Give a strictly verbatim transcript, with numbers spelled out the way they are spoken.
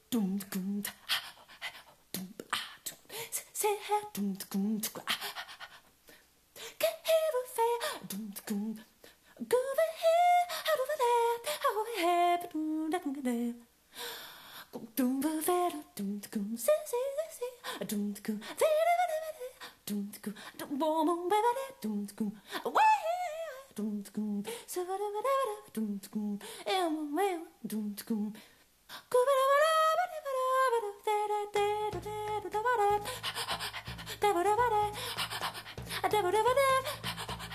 dum dum dum ah dum say dum dum get here fair dum dum go over here out over there how we have dum dum dum dum dum dum dum say say say dum dum dum dum dum bom bom dum dum away dum dum so dum dum em dum dum go